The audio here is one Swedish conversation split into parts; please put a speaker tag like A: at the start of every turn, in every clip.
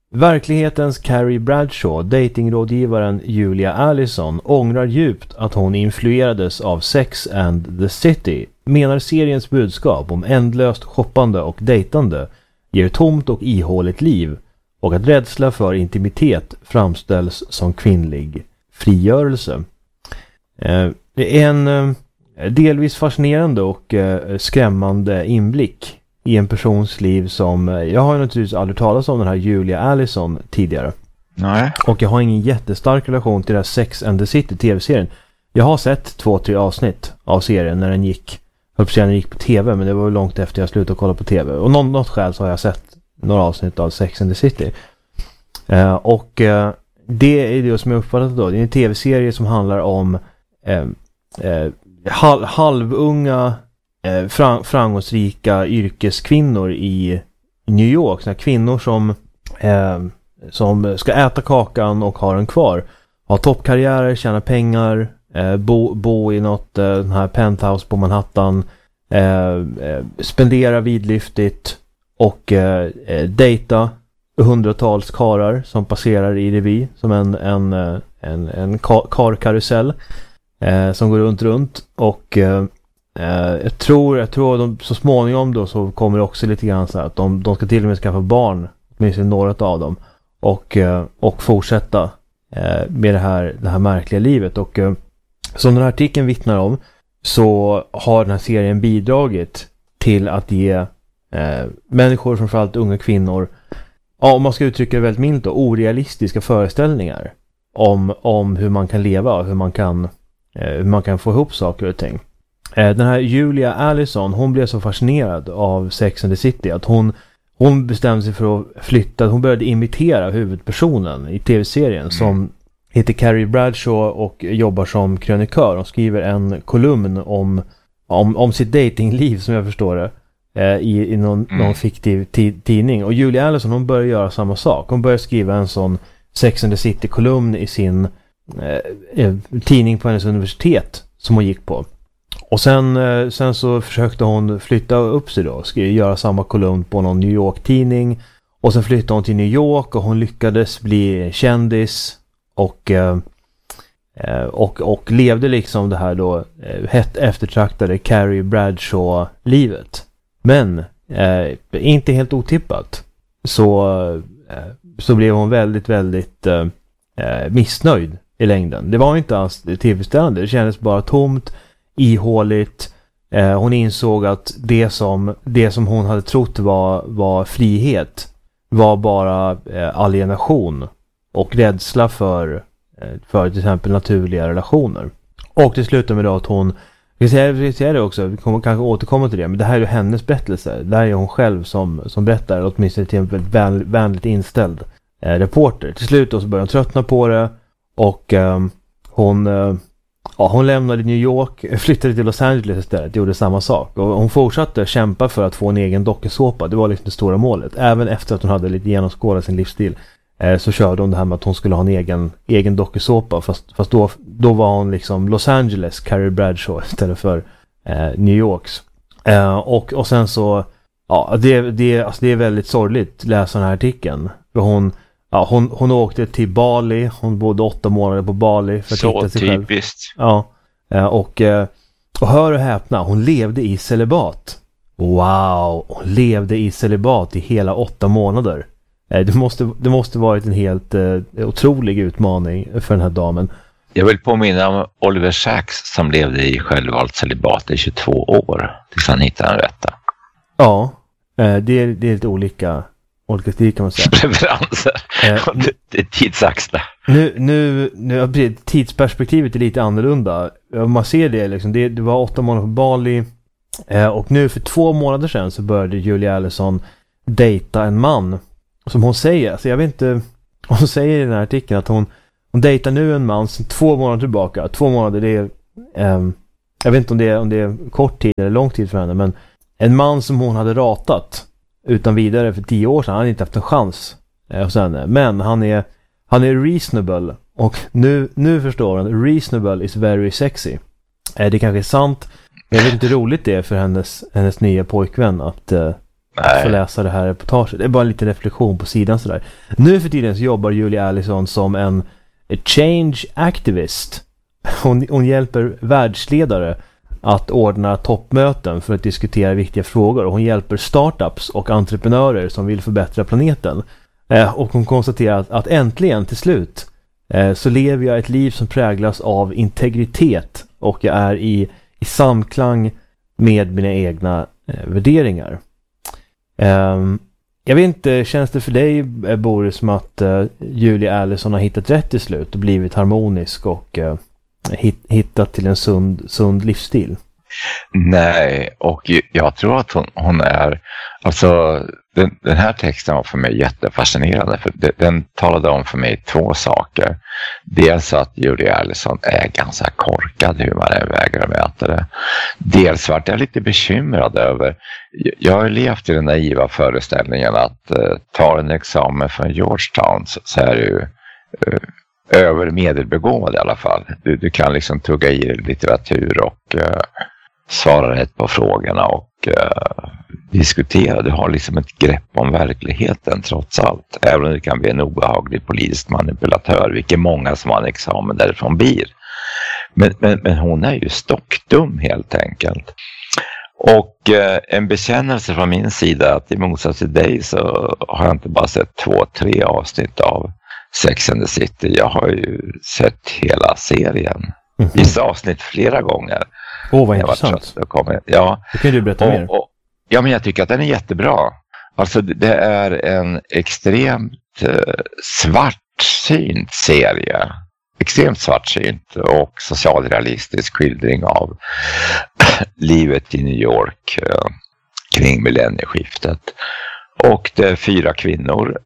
A: Verklighetens Carrie Bradshaw, datingrådgivaren Julia Allison, ångrar djupt att hon influerades av Sex and the City, menar seriens budskap om ändlöst shoppande och dejtande ger tomt och ihåligt liv och att rädsla för intimitet framställs som kvinnlig frigörelse. Det är en delvis fascinerande och skrämmande inblick i en persons liv som jag har naturligtvis aldrig talat om den här Julia Allison tidigare.
B: Nej.
A: Och jag har ingen jättestark relation till det här Sex and the City tv-serien. Jag har sett 2-3 avsnitt av serien när den gick. Jag höll på att säga när den gick på tv, men det var långt efter jag slutade kolla på tv. Och något skäl så har jag sett några avsnitt av Sex and the City. Det är det som jag uppfattat då. Det är en tv-serie som handlar om halvunga framgångsrika yrkeskvinnor i New York. Såna kvinnor som ska äta kakan och ha den kvar. Ha toppkarriärer, tjäna pengar, bo i något den här penthouse på Manhattan, spendera vidlyftigt och dejta hundratals karar som passerar i revy som en karkarusell som går runt och jag tror de så småningom då så kommer det också lite grann så här att de ska till och med skaffa barn, åtminstone några av dem, och fortsätta med det här märkliga livet. Och som den här artikeln vittnar om så har den här serien bidragit till att ge människor, framförallt unga kvinnor, om man ska uttrycka det väldigt milt, orealistiska föreställningar om hur man kan leva och hur man kan få ihop saker och ting. Den här Julia Allison, hon blev så fascinerad av Sex and the City att hon bestämde sig för att flytta. Hon började imitera huvudpersonen i tv-serien som heter Carrie Bradshaw och jobbar som krönikör. Hon skriver en kolumn om sitt datingliv, som jag förstår det, i någon fiktiv tidning. Och Julia Allison, hon började göra samma sak. Hon började skriva en sån Sex and the City-kolumn i sin tidning på hennes universitet som hon gick på. Och sen så försökte hon flytta upp sig då, göra samma kolumn på någon New York-tidning. Och sen flyttade hon till New York och hon lyckades bli kändis och levde liksom det här då hett eftertraktade Carrie Bradshaw-livet. Men inte helt otippat så blev hon väldigt, väldigt missnöjd i längden. Det var inte alls tillfredsställande. Det kändes bara tomt, ihåligt. Hon insåg att det som hon hade trott var frihet var bara alienation och rädsla för till exempel naturliga relationer. Och det slutar med då att hon, vi säger det också, vi kommer kanske återkomma till det, men det här är hennes berättelse. Det här är hon själv som berättar, eller åtminstone till en väldigt vänligt inställd reporter. Till slut då så började hon tröttna på det och hon lämnade New York, flyttade till Los Angeles istället, gjorde samma sak. Och hon fortsatte kämpa för att få en egen dokusåpa. Det var liksom det stora målet. Även efter att hon hade lite genomskådat sin livsstil så körde hon det här med att hon skulle ha en egen dokusåpa. Fast då var hon liksom Los Angeles Carrie Bradshaw istället för New Yorks. Och sen så, ja, det är väldigt sorgligt att läsa den här artikeln. För hon åkte till Bali. Hon bodde 8 månader på Bali för att hitta sig själv. Så typiskt. Ja. Och hör och häpna, hon levde i celibat. Wow, hon levde i celibat i hela 8 månader. Det måste varit en helt otrolig utmaning för den här damen.
B: Jag vill påminna om Oliver Sacks som levde i självvalt celibat i 22 år tills han hittade en rätta. Ja,
A: det är lite olika stil kan man säga.
B: Preferenser. Det är tidsaxlar.
A: Nu tidsperspektivet är lite annorlunda. Man ser det liksom. Det var 8 månader på Bali. Och nu för 2 månader sedan så började Julia Allison dejta en man. Som hon säger. Alltså jag vet inte. Hon säger i den här artikeln att hon dejtar nu en man sedan 2 månader tillbaka. 2 månader, det är jag vet inte om det är kort tid eller lång tid för henne. Men en man som hon hade ratat utan vidare för 10 år sedan. Han hade inte haft en chans hos henne. Men han är reasonable. Och nu förstår hon. Reasonable is very sexy. Det kanske är sant. Jag vet inte hur roligt det är för hennes nya pojkvän att att få läsa det här reportaget. Det är bara en liten reflektion på sidan sådär. Nu för tiden så jobbar Julie Allison som en change activist. Hon hjälper världsledare att ordna toppmöten för att diskutera viktiga frågor. Och hon hjälper startups och entreprenörer som vill förbättra planeten. Och hon konstaterar att äntligen till slut så lever jag ett liv som präglas av integritet och jag är i samklang med mina egna värderingar. Jag vet inte, känns det för dig, Boris, som att Julie Allison har hittat rätt till slut och blivit harmonisk och hittat till en sund livsstil?
B: Nej, och jag tror att hon är, alltså den här texten var för mig jättefascinerande, för den talade om för mig två saker. Dels att Julie Allison är ganska korkad hur man väger och mäter det. Dels var jag lite bekymrad över, jag har levt i den naiva föreställningen att ta en examen från Georgetown så är du över medelbegåvad i alla fall. Du kan liksom tugga i litteratur och svara rätt på frågorna och diskutera. Du har liksom ett grepp om verkligheten trots allt. Även om det kan bli en obehaglig politisk manipulatör, vilket många som har en examen därifrån blir. Men hon är ju stockdum helt enkelt. Och en bekännelse från min sida att i motsats till dig så har jag inte bara sett 2-3 avsnitt av Sex and the City. Jag har ju sett hela serien. Vissa avsnitt flera gånger.
A: Vad intressant.
B: Ja.
A: Det kan du berätta mer.
B: Ja, men jag tycker att den är jättebra. Alltså det är en extremt svartsynt serie. Extremt svartsynt och socialrealistisk skildring av livet i New York kring millennieskiftet. Och det är 4 kvinnor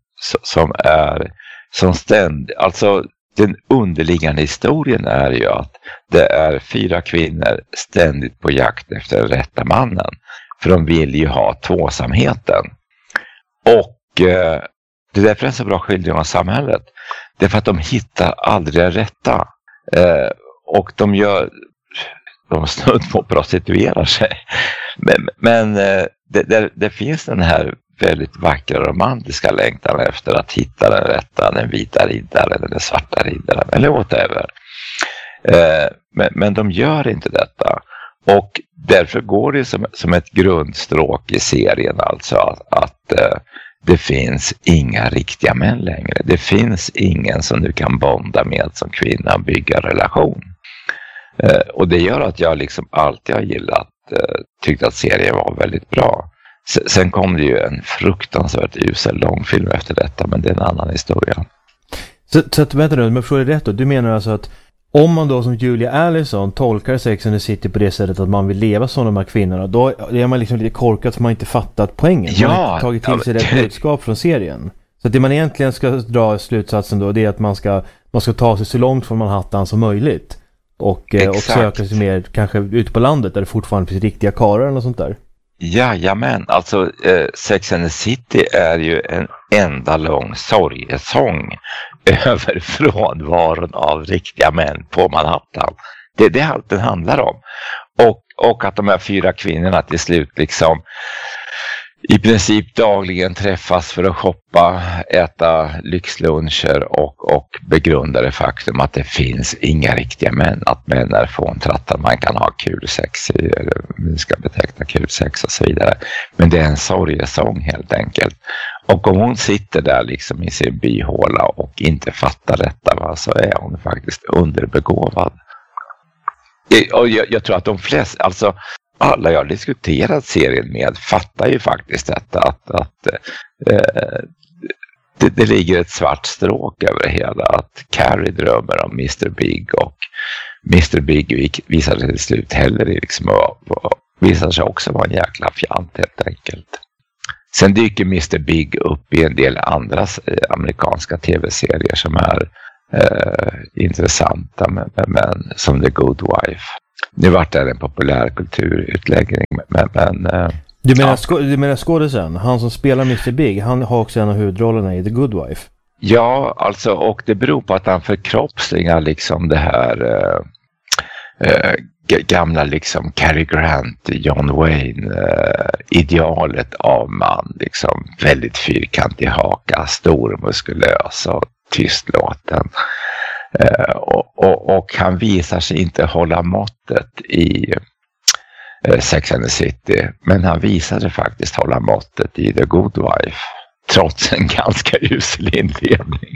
B: som ständigt, alltså den underliggande historien är ju att det är 4 kvinnor ständigt på jakt efter den rätta mannen. För de vill ju ha tvåsamheten. Och det är därför en så bra skildring av samhället. Det är för att de hittar aldrig det rätta. Och de snudd på prostituerar sig. Men det finns den här väldigt vackra romantiska längtan efter att hitta den rätta, den vita riddaren, den svarta riddaren eller whatever. Men de gör inte detta. Och därför går det som ett grundstråk i serien alltså att det finns inga riktiga män längre. Det finns ingen som du kan bonda med som kvinna och bygga relation. Och det gör att jag liksom alltid har gillat, tyckt att serien var väldigt bra. Sen kom det ju en fruktansvärt usel långfilm efter detta, men det är en annan historia.
A: Så vänta nu, om jag förstår det rätt då. Du menar alltså att om man då som Julie Allison tolkar Sex and the City på det sättet att man vill leva som de här kvinnorna, då är man liksom lite korkat för man inte fattat poängen. Man har inte tagit till sig rätt budskap från serien. Så att det man egentligen ska dra slutsatsen då, det är att man ska ta sig så långt från Manhattan som möjligt. Och söka sig mer kanske ute på landet där det fortfarande finns riktiga karlar eller sånt där. Jajamän,
B: alltså Sex and the City är ju en enda lång sorgesång över frånvaron av riktiga män på Manhattan. Det är allt den handlar om. Och att de här 4 kvinnorna till slut liksom i princip dagligen träffas för att shoppa, äta lyxluncher och begrunda det faktum att det finns inga riktiga män. Att män är fåntrattar, man kan ha kul sex eller vi ska beteckna kul sex och så vidare. Men det är en sorgesång helt enkelt. Och om hon sitter där liksom i sin byhåla och inte fattar detta, så är hon faktiskt underbegåvad. Och jag tror att de flesta, alltså alla jag har diskuterat serien med fattar ju faktiskt detta att det ligger ett svart stråk över det hela, att Carrie drömmer om Mr. Big och Mr. Big visar sig till slut heller liksom visar sig också vara en jäkla fjant helt enkelt. Sen dyker Mr. Big upp i en del andra amerikanska tv-serier som är intressanta men som The Good Wife. Nu vart det en populärkulturutläggning men
A: du menar skådespelaren, han som spelar Mr. Big, han har också en av huvudrollerna i The Good Wife.
B: Ja, alltså, och det beror på att han förkroppsligar liksom det här gamla liksom Cary Grant, John Wayne, idealet av man, liksom väldigt fyrkantig haka, stor, muskulös och tystlåten. Och han visar sig inte hålla måttet i Sex and the City, men han visade faktiskt hålla måttet i The Good Wife, trots en ganska usel inledning.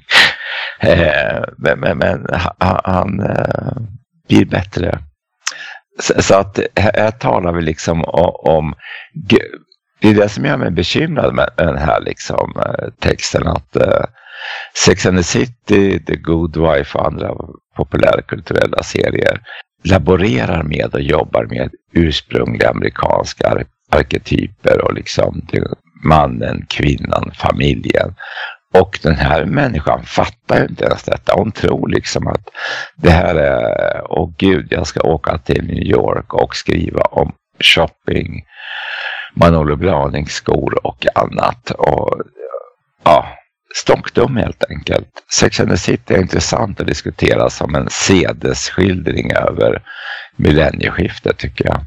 B: Men han blir bättre. Så att här talar vi liksom om det är det som gör mig bekymrad med den här liksom texten, att Sex and the City, The Good Wife och andra populärkulturella serier laborerar med och jobbar med ursprungliga amerikanska arketyper och liksom mannen, kvinnan, familjen. Och den här människan fattar ju inte ens detta. Hon tror liksom att det här är, åh gud, jag ska åka till New York och skriva om shopping, Manolo Blahnik-skor och annat. Och ja, stonkdum helt enkelt. Sex and the City är intressant att diskutera som en sedesskildring över millennieskiftet, tycker jag.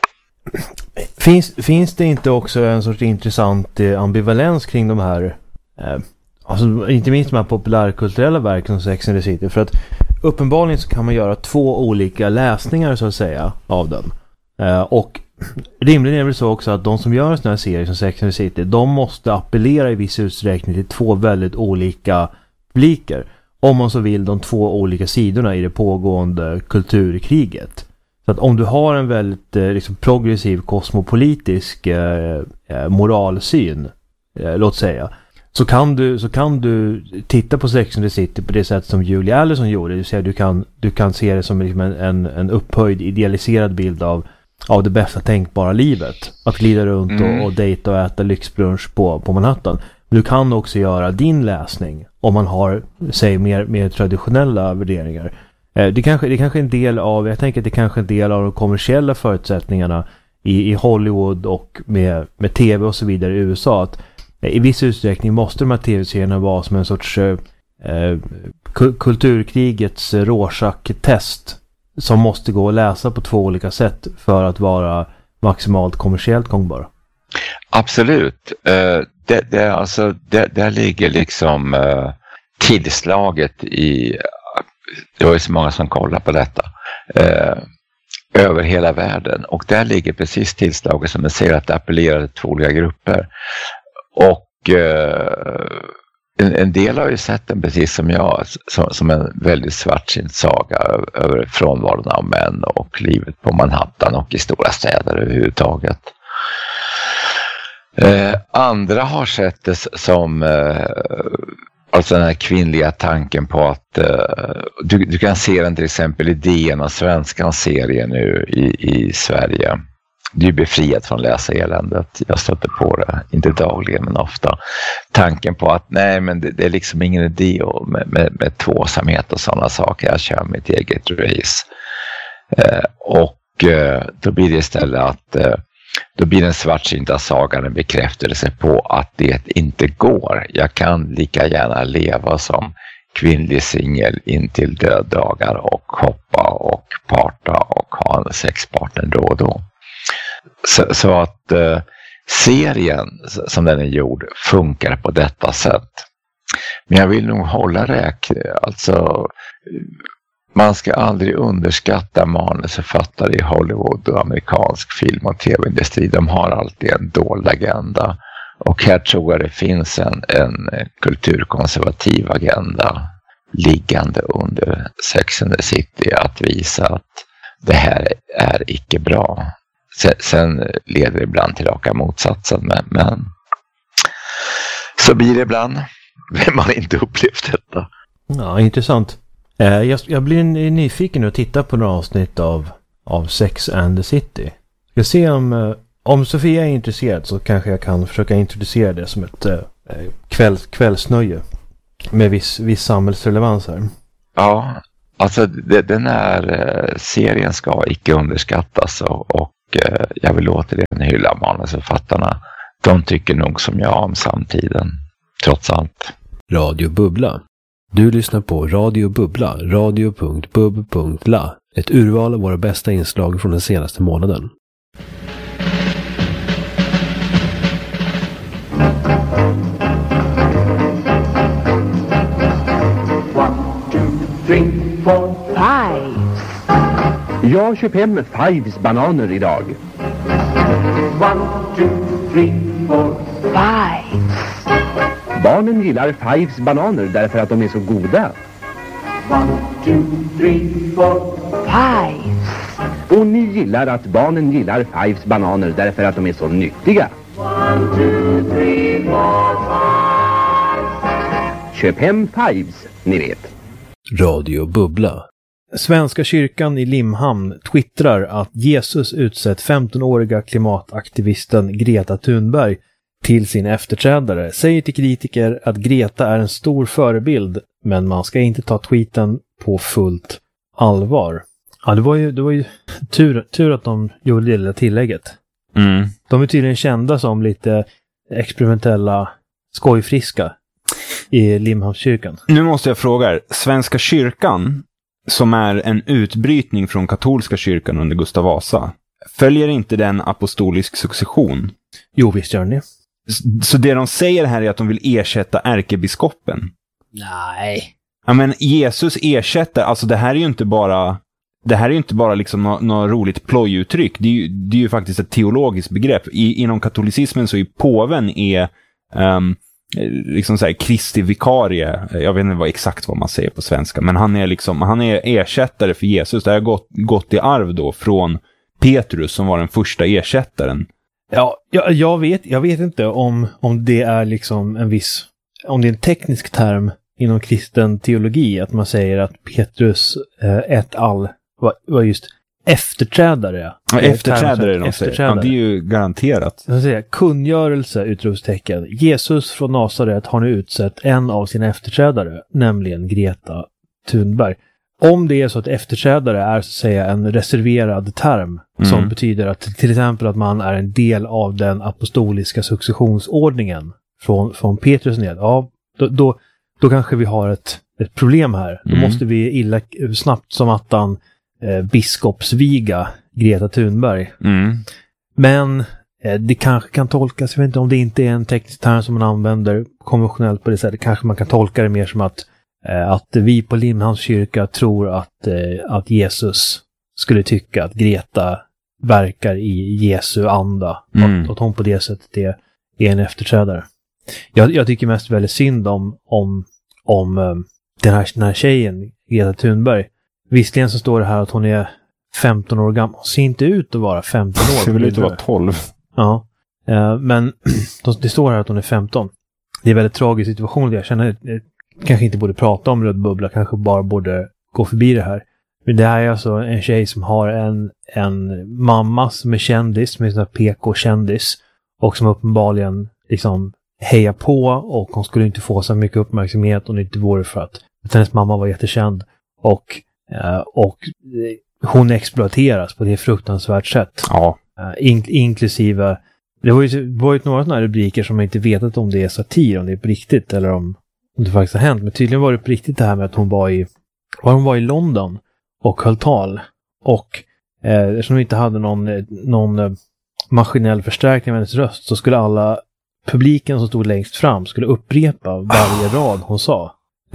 A: Finns det inte också en sorts intressant ambivalens kring de här alltså inte minst de här populärkulturella verken som Sex and the City, för att uppenbarligen så kan man göra 2 olika läsningar så att säga av den. Och rimligen är det väl så också att de som gör en sån här serie som Sex and the City, de måste appellera i viss utsträckning till 2 väldigt olika publiker, om man så vill de 2 olika sidorna i det pågående kulturkriget. Så att om du har en väldigt liksom progressiv kosmopolitisk moralsyn, låt säga, så kan du titta på Sex and the City på det sätt som Julie Allison gjorde. Det vill säga du kan se det som liksom en upphöjd, idealiserad bild av det bästa tänkbara livet. Att glida runt och dejta och äta lyxbrunch på Manhattan. Men du kan också göra din läsning om man har, säg, mer traditionella värderingar. Det kanske är en del av, jag tänker att det kanske är en del av de kommersiella förutsättningarna i Hollywood och med tv och så vidare i USA, att i viss utsträckning måste de här tv-serierna vara som en sorts kulturkrigets Rorschach-test som måste gå att läsa på 2 olika sätt för att vara maximalt kommersiellt gångbara.
B: Absolut. Där ligger liksom tillslaget i, det var ju så många som kollar på detta, över hela världen, och där ligger precis tillslaget som jag säger, att det appellerar till 2 olika grupper. Och en del har ju sett den precis som jag, som en väldigt svartsint saga över frånvaron av män och livet på Manhattan och i stora städer överhuvudtaget. Andra har sett det som alltså den här kvinnliga tanken på att du kan se den till exempel i DN och Svenskans serie nu i Sverige. Du är befriad från läsa-eländet. Jag stöter på det, inte dagligen men ofta. Tanken på att nej, men det är liksom ingen idé med tvåsamhet och sådana saker. Jag kör mitt eget race. Då blir det istället att då blir den svartsynta sagan en bekräftelse på att det inte går. Jag kan lika gärna leva som kvinnlig singel in till döddagar och hoppa och parta och ha en sexpartner då och då. Så att serien som den är gjord funkar på detta sätt. Men jag vill nog hålla alltså man ska aldrig underskatta manusförfattare i Hollywood och amerikansk film- och tv-industri. De har alltid en dold agenda. Och här tror jag det finns en kulturkonservativ agenda liggande under Sex and the City, att visa att det här är icke bra. Sen leder det ibland till raka motsatsen, men så blir det ibland. Vem har inte upplevt detta?
A: Ja, intressant. Jag blir nyfiken att titta på några avsnitt av Sex and the City. Jag ska se om Sofia är intresserad, så kanske jag kan försöka introducera det som ett kvällsnöje med viss samhällsrelevans här.
B: Ja, alltså den här serien ska icke underskattas, och jag vill återigen hylla manusförfattarna. De tycker nog som jag om samtiden, trots allt.
A: Radio Bubbla.
C: Du lyssnar på Radio Bubbla, radio.bub.la. Ett urval av våra bästa inslag från den senaste månaden.
D: Five.
E: Jag köper hem Fives bananer idag.
D: 1, 2, 3, 4. Five.
E: Barnen gillar Fives bananer därför att de är så goda.
D: 1, 2, 3, 4. Five.
E: Och ni gillar att barnen gillar Fives bananer därför att de är så nyttiga.
D: 1, 2, 3, 4.
E: Köp hem Fives, ni vet.
C: Radio Bubbla.
A: Svenska kyrkan i Limhamn twittrar att Jesus utsett 15-åriga klimataktivisten Greta Thunberg till sin efterträdare. Säger till kritiker att Greta är en stor förebild, men man ska inte ta tweeten på fullt allvar. Ja, det var ju tur att de gjorde det lilla tillägget.
F: Mm.
A: De är tydligen kända som lite experimentella skojfriska i Limhamnskyrkan.
F: Nu måste jag fråga er, Svenska kyrkan, som är en utbrytning från katolska kyrkan under Gustav Vasa, följer inte den apostolisk succession?
A: Jo, visst gör ni.
F: Så det de säger här är att de vill ersätta ärkebiskopen?
A: Nej.
F: Ja, men Jesus ersätter, alltså det här är ju inte bara liksom något roligt plojuttryck. Det är ju faktiskt ett teologiskt begrepp. Inom katolicismen så är påven liksom så här Kristi vikarie. Jag vet inte exakt vad man säger på svenska, men han är ersättare för Jesus. Det har gått i arv då från Petrus som var den första ersättaren.
A: Ja, jag vet inte om det är liksom om det är en teknisk term inom kristen teologi att man säger att Petrus et al var just efterträdare.
F: Ja, efterträdare de säger. Ja, det är ju garanterat.
A: Jag säga kungörelse, utropstecken. Jesus från Nasaret har nu utsett en av sina efterträdare, nämligen Greta Thunberg. Om det är så att efterträdare är så att säga en reserverad term som betyder att till exempel att man är en del av den apostoliska successionsordningen från Petrus ned, ja, då kanske vi har ett problem här. Då måste vi snabbt som attan biskopsviga Greta Thunberg. Men det kanske kan tolkas, jag vet inte om det inte är en teknisk term som man använder konventionellt på det sättet, kanske man kan tolka det mer som att vi på Limhamns kyrka tror att Jesus skulle tycka att Greta verkar i Jesu anda. Att hon på det sättet är en efterträdare. Jag tycker mest väldigt synd om den här tjejen, Greta Thunberg. Visserligen så står det här att hon är 15 år gammal. Hon ser inte ut att vara 15 år.
F: Hon vill ut att vara 12.
A: Ja, men det står här att hon är 15. Det är en väldigt tragisk situation. Jag känner kanske inte borde prata om Röd Bubbla, kanske bara borde gå förbi det här. Men det här är alltså en tjej som har en mamma som är kändis, som är en sån här PK-kändis, och som uppenbarligen liksom hejar på, och hon skulle inte få så mycket uppmärksamhet om det inte vore för att hennes mamma var jättekänd, och hon exploateras på det fruktansvärt sätt.
F: Ja.
A: Inklusive det var ju några sådana här rubriker som man inte vetat om det är satir, om det är på riktigt eller om det faktiskt har hänt. Men tydligen var det på riktigt det här med att hon var i London och höll tal. Och eftersom hon inte hade någon maskinell förstärkning av hennes röst, så skulle alla publiken som stod längst fram skulle upprepa varje rad hon sa.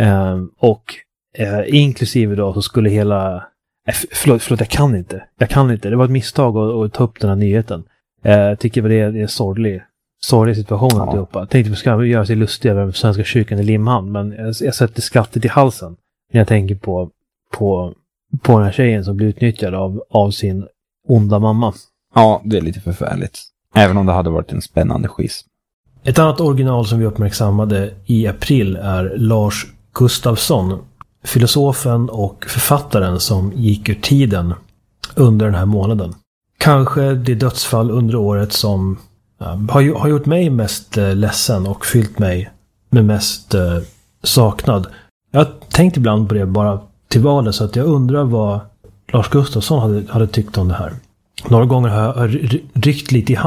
A: Inklusive då så skulle hela... Förlåt, jag kan inte. Det var ett misstag att ta upp den här nyheten. Jag tycker väl det är en sorglig situation alltihopa. Jag tänkte att vi ska göra sig lustiga över Svenska kyrkan i Limhamn, men jag sätter skrattet i halsen när jag tänker på den här tjejen som blir utnyttjad av sin onda mamma.
F: Ja, det är lite förfärligt. Även om det hade varit en spännande skiss.
A: Ett annat original som vi uppmärksammade i april är Lars Gustafsson, filosofen och författaren som gick ur tiden under den här månaden. Kanske det dödsfall under året som har gjort mig mest ledsen och fyllt mig med mest saknad. Jag har tänkt ibland på det bara till valet, så att jag undrar vad Lars Gustafsson hade tyckt om det här. Några gånger har jag ryckt lite i handen